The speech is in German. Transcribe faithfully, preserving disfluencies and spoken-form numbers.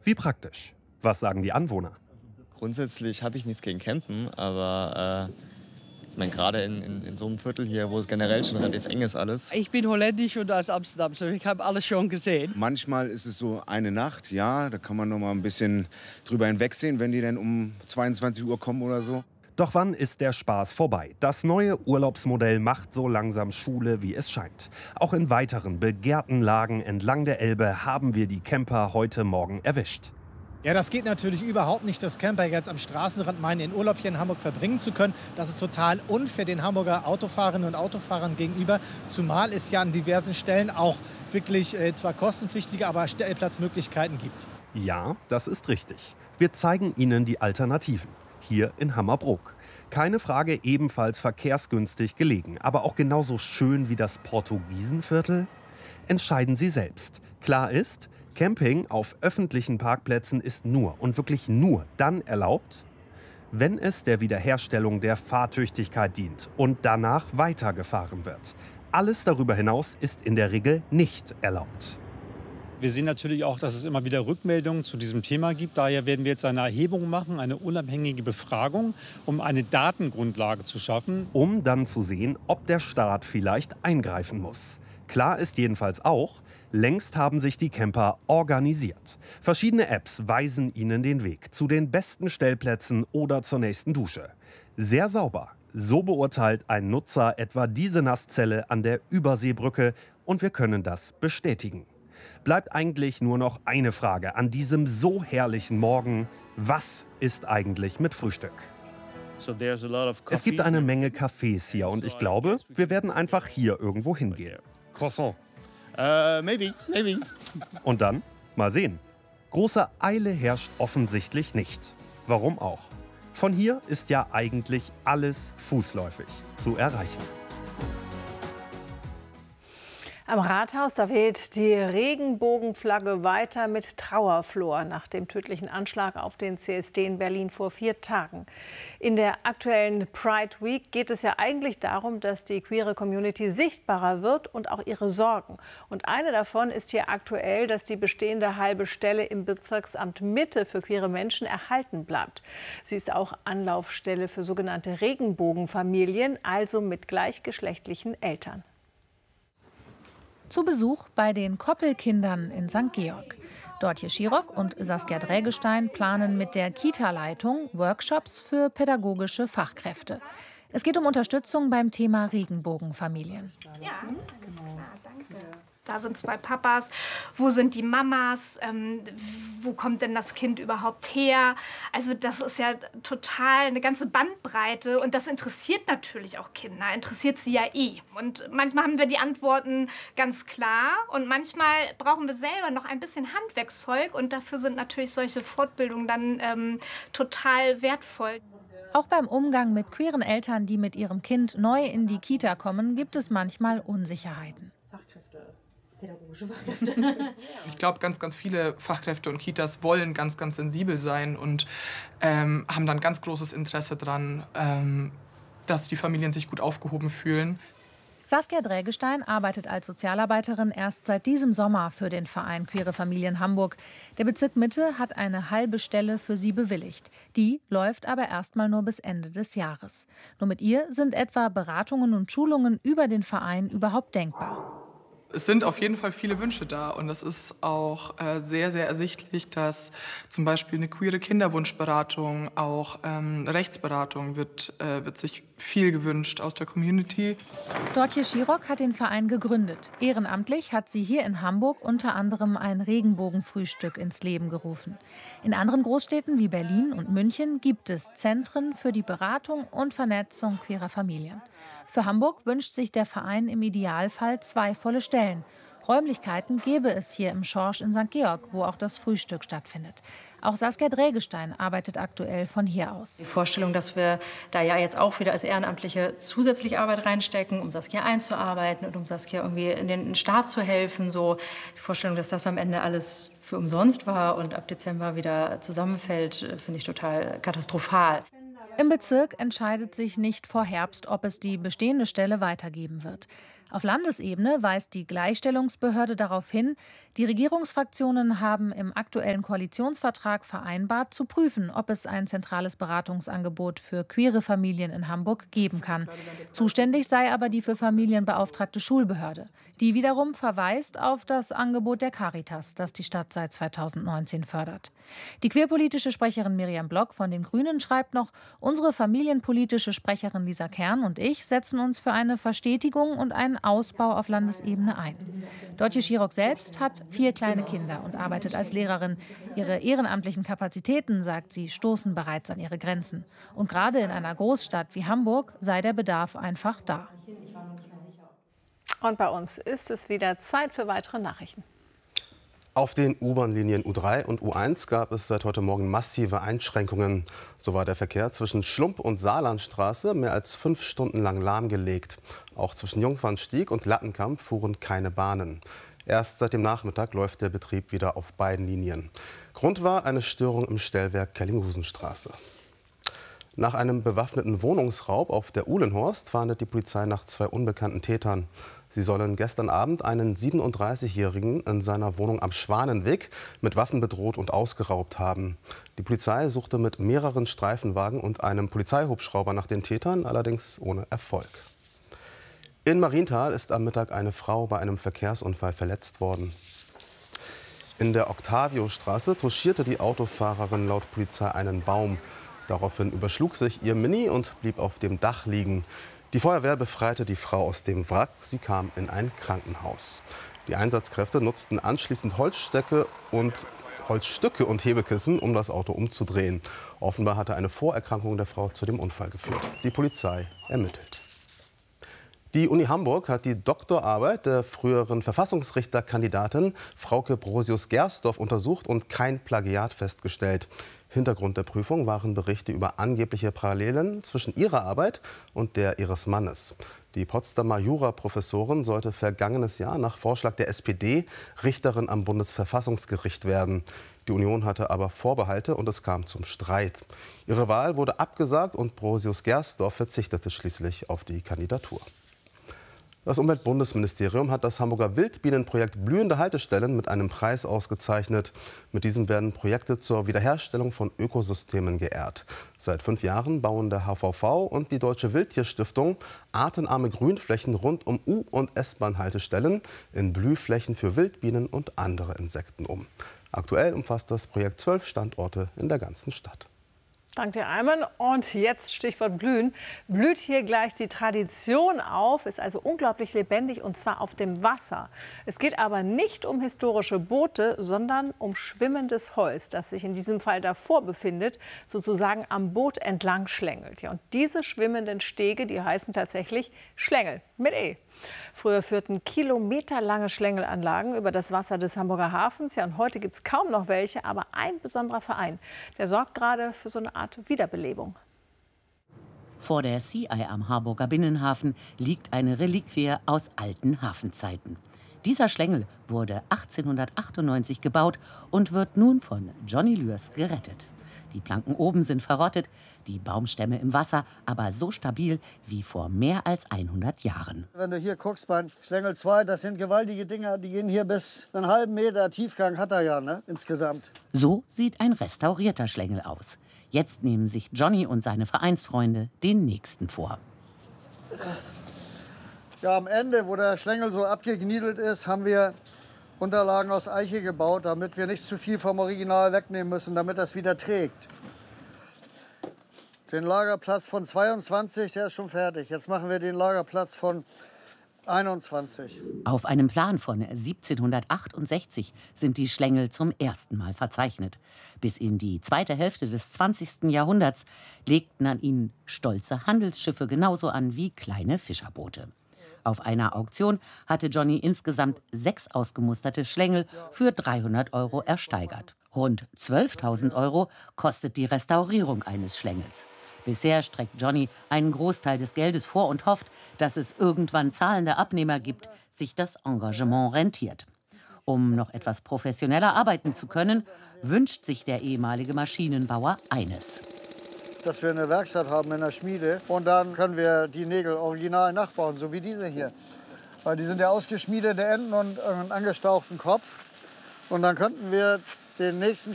Wie praktisch. Was sagen die Anwohner? Grundsätzlich habe ich nichts gegen Campen, aber äh, ich meine, gerade in, in, in so einem Viertel hier, wo es generell schon relativ eng ist alles. Ich bin holländisch und aus Amsterdam, so ich habe alles schon gesehen. Manchmal ist es so eine Nacht, ja, da kann man noch mal ein bisschen drüber hinwegsehen, wenn die dann um zweiundzwanzig Uhr kommen oder so. Doch wann ist der Spaß vorbei? Das neue Urlaubsmodell macht so langsam Schule, wie es scheint. Auch in weiteren begehrten Lagen entlang der Elbe haben wir die Camper heute Morgen erwischt. Ja, das geht natürlich überhaupt nicht, dass Camper jetzt am Straßenrand meinen, den Urlaub hier in Hamburg verbringen zu können. Das ist total unfair den Hamburger Autofahrerinnen und Autofahrern gegenüber. Zumal es ja an diversen Stellen auch wirklich äh, zwar kostenpflichtige, aber Stellplatzmöglichkeiten gibt. Ja, das ist richtig. Wir zeigen Ihnen die Alternativen. Hier in Hammerbrook. Keine Frage, ebenfalls verkehrsgünstig gelegen, aber auch genauso schön wie das Portugiesenviertel? Entscheiden Sie selbst. Klar ist, Camping auf öffentlichen Parkplätzen ist nur und wirklich nur dann erlaubt, wenn es der Wiederherstellung der Fahrtüchtigkeit dient und danach weitergefahren wird. Alles darüber hinaus ist in der Regel nicht erlaubt. Wir sehen natürlich auch, dass es immer wieder Rückmeldungen zu diesem Thema gibt. Daher werden wir jetzt eine Erhebung machen, eine unabhängige Befragung, um eine Datengrundlage zu schaffen. Um dann zu sehen, ob der Staat vielleicht eingreifen muss. Klar ist jedenfalls auch, längst haben sich die Camper organisiert. Verschiedene Apps weisen ihnen den Weg zu den besten Stellplätzen oder zur nächsten Dusche. Sehr sauber. So beurteilt ein Nutzer etwa diese Nasszelle an der Überseebrücke und wir können das bestätigen. Bleibt eigentlich nur noch eine Frage an diesem so herrlichen Morgen. Was ist eigentlich mit Frühstück? Es gibt eine Menge Cafés hier und ich glaube, wir werden einfach hier irgendwo hingehen. Croissant. Uh, maybe, maybe. Und dann? Mal sehen. Große Eile herrscht offensichtlich nicht. Warum auch? Von hier ist ja eigentlich alles fußläufig zu erreichen. Am Rathaus, da weht die Regenbogenflagge weiter mit Trauerflor nach dem tödlichen Anschlag auf den C S D in Berlin vor vier Tagen. In der aktuellen Pride Week geht es ja eigentlich darum, dass die queere Community sichtbarer wird und auch ihre Sorgen. Und eine davon ist hier aktuell, dass die bestehende halbe Stelle im Bezirksamt Mitte für queere Menschen erhalten bleibt. Sie ist auch Anlaufstelle für sogenannte Regenbogenfamilien, also mit gleichgeschlechtlichen Eltern. Zu Besuch bei den Koppelkindern in Sankt Georg. Dotje Schirock und Saskia Drägestein planen mit der Kita-Leitung Workshops für pädagogische Fachkräfte. Es geht um Unterstützung beim Thema Regenbogenfamilien. Ja, genau. Danke. Da sind zwei Papas. Wo sind die Mamas? Ähm, wo kommt denn das Kind überhaupt her? Also das ist ja total eine ganze Bandbreite. Und das interessiert natürlich auch Kinder. Interessiert sie ja eh. Und manchmal haben wir die Antworten ganz klar. Und manchmal brauchen wir selber noch ein bisschen Handwerkszeug. Und dafür sind natürlich solche Fortbildungen dann ähm, total wertvoll. Auch beim Umgang mit queeren Eltern, die mit ihrem Kind neu in die Kita kommen, gibt es manchmal Unsicherheiten. Pädagogische Fachkräfte. Ich glaube, ganz, ganz viele Fachkräfte und Kitas wollen ganz, ganz sensibel sein und ähm, haben dann ganz großes Interesse daran, ähm, dass die Familien sich gut aufgehoben fühlen. Saskia Drägestein arbeitet als Sozialarbeiterin erst seit diesem Sommer für den Verein Queere Familien Hamburg. Der Bezirk Mitte hat eine halbe Stelle für sie bewilligt. Die läuft aber erst mal nur bis Ende des Jahres. Nur mit ihr sind etwa Beratungen und Schulungen über den Verein überhaupt denkbar. Es sind auf jeden Fall viele Wünsche da und es ist auch äh, sehr, sehr ersichtlich, dass zum Beispiel eine queere Kinderwunschberatung, auch ähm, Rechtsberatung wird, äh, wird sich viel gewünscht aus der Community. Dotje Schirock hat den Verein gegründet. Ehrenamtlich hat sie hier in Hamburg unter anderem ein Regenbogenfrühstück ins Leben gerufen. In anderen Großstädten wie Berlin und München gibt es Zentren für die Beratung und Vernetzung queerer Familien. Für Hamburg wünscht sich der Verein im Idealfall zwei volle Stellen. Räumlichkeiten gäbe es hier im Schorsch in Sankt Georg, wo auch das Frühstück stattfindet. Auch Saskia Drägestein arbeitet aktuell von hier aus. Die Vorstellung, dass wir da ja jetzt auch wieder als Ehrenamtliche zusätzlich Arbeit reinstecken, um Saskia einzuarbeiten und um Saskia irgendwie in den Start zu helfen. So die Vorstellung, dass das am Ende alles für umsonst war und ab Dezember wieder zusammenfällt, finde ich total katastrophal. Im Bezirk entscheidet sich nicht vor Herbst, ob es die bestehende Stelle weitergeben wird. Auf Landesebene weist die Gleichstellungsbehörde darauf hin, die Regierungsfraktionen haben im aktuellen Koalitionsvertrag vereinbart, zu prüfen, ob es ein zentrales Beratungsangebot für queere Familien in Hamburg geben kann. Zuständig sei aber die für Familien beauftragte Schulbehörde. Die wiederum verweist auf das Angebot der Caritas, das die Stadt seit zweitausendneunzehn fördert. Die queerpolitische Sprecherin Miriam Block von den Grünen schreibt noch, unsere familienpolitische Sprecherin Lisa Kern und ich setzen uns für eine Verstetigung und einen Ausbau auf Landesebene ein. Dotje Schirock selbst hat vier kleine Kinder und arbeitet als Lehrerin. Ihre ehrenamtlichen Kapazitäten, sagt sie, stoßen bereits an ihre Grenzen. Und gerade in einer Großstadt wie Hamburg sei der Bedarf einfach da. Und bei uns ist es wieder Zeit für weitere Nachrichten. Auf den U-Bahn-Linien U drei und U eins gab es seit heute Morgen massive Einschränkungen. So war der Verkehr zwischen Schlump- und Saarlandstraße mehr als fünf Stunden lang lahmgelegt. Auch zwischen Jungfernstieg und Lattenkamp fuhren keine Bahnen. Erst seit dem Nachmittag läuft der Betrieb wieder auf beiden Linien. Grund war eine Störung im Stellwerk Kellinghusenstraße. Nach einem bewaffneten Wohnungsraub auf der Uhlenhorst fahndet die Polizei nach zwei unbekannten Tätern. Sie sollen gestern Abend einen siebenunddreißigjährigen in seiner Wohnung am Schwanenweg mit Waffen bedroht und ausgeraubt haben. Die Polizei suchte mit mehreren Streifenwagen und einem Polizeihubschrauber nach den Tätern, allerdings ohne Erfolg. In Marienthal ist am Mittag eine Frau bei einem Verkehrsunfall verletzt worden. In der Octaviostraße touchierte die Autofahrerin laut Polizei einen Baum. Daraufhin überschlug sich ihr Mini und blieb auf dem Dach liegen. Die Feuerwehr befreite die Frau aus dem Wrack. Sie kam in ein Krankenhaus. Die Einsatzkräfte nutzten anschließend Holzstöcke und, Holzstücke und Hebekissen, um das Auto umzudrehen. Offenbar hatte eine Vorerkrankung der Frau zu dem Unfall geführt. Die Polizei ermittelt. Die Uni Hamburg hat die Doktorarbeit der früheren Verfassungsrichterkandidatin Frauke Brosius-Gersdorf untersucht und kein Plagiat festgestellt. Hintergrund der Prüfung waren Berichte über angebliche Parallelen zwischen ihrer Arbeit und der ihres Mannes. Die Potsdamer Juraprofessorin sollte vergangenes Jahr nach Vorschlag der S P D Richterin am Bundesverfassungsgericht werden. Die Union hatte aber Vorbehalte und es kam zum Streit. Ihre Wahl wurde abgesagt und Brosius-Gersdorf verzichtete schließlich auf die Kandidatur. Das Umweltbundesministerium hat das Hamburger Wildbienenprojekt Blühende Haltestellen mit einem Preis ausgezeichnet. Mit diesem werden Projekte zur Wiederherstellung von Ökosystemen geehrt. Seit fünf Jahren bauen der H V V und die Deutsche Wildtierstiftung artenarme Grünflächen rund um U- und S-Bahn-Haltestellen in Blühflächen für Wildbienen und andere Insekten um. Aktuell umfasst das Projekt zwölf Standorte in der ganzen Stadt. Danke dir, Ayman. Und jetzt Stichwort Blühen. Blüht hier gleich die Tradition auf, ist also unglaublich lebendig und zwar auf dem Wasser. Es geht aber nicht um historische Boote, sondern um schwimmendes Holz, das sich in diesem Fall davor befindet, sozusagen am Boot entlang schlängelt. Ja, und diese schwimmenden Stege, die heißen tatsächlich Schlängel mit E. Früher führten kilometerlange Schlängelanlagen über das Wasser des Hamburger Hafens. Ja, und heute gibt es kaum noch welche, aber ein besonderer Verein, der sorgt gerade für so eine Art Wiederbelebung. Vor der Sea Eye am Harburger Binnenhafen liegt eine Reliquie aus alten Hafenzeiten. Dieser Schlängel wurde achtzehnhundertachtundneunzig gebaut und wird nun von Johnny Lührs gerettet. Die Planken oben sind verrottet, die Baumstämme im Wasser aber so stabil wie vor mehr als hundert Jahren. Wenn du hier guckst beim Schlängel zwei, das sind gewaltige Dinger, die gehen hier bis einen halben Meter Tiefgang hat er ja, ne, insgesamt. So sieht ein restaurierter Schlängel aus. Jetzt nehmen sich Johnny und seine Vereinsfreunde den nächsten vor. Ja, am Ende, wo der Schlängel so abgekniedelt ist, haben wir Unterlagen aus Eiche gebaut, damit wir nicht zu viel vom Original wegnehmen müssen, damit das wieder trägt. Den Lagerplatz von zweiundzwanzig, der ist schon fertig. Jetzt machen wir den Lagerplatz von einundzwanzig. Auf einem Plan von siebzehnhundertachtundsechzig sind die Schlängel zum ersten Mal verzeichnet. Bis in die zweite Hälfte des zwanzigsten Jahrhunderts legten an ihnen stolze Handelsschiffe genauso an wie kleine Fischerboote. Auf einer Auktion hatte Johnny insgesamt sechs ausgemusterte Schlängel für dreihundert Euro ersteigert. Rund zwölftausend Euro kostet die Restaurierung eines Schlängels. Bisher streckt Johnny einen Großteil des Geldes vor und hofft, dass es irgendwann zahlende Abnehmer gibt, sich das Engagement rentiert. Um noch etwas professioneller arbeiten zu können, wünscht sich der ehemalige Maschinenbauer eines: dass wir eine Werkstatt haben in der Schmiede und dann können wir die Nägel original nachbauen, so wie diese hier. Weil die sind ja ausgeschmiedete Enden und einen angestauchten Kopf. Und dann könnten wir den nächsten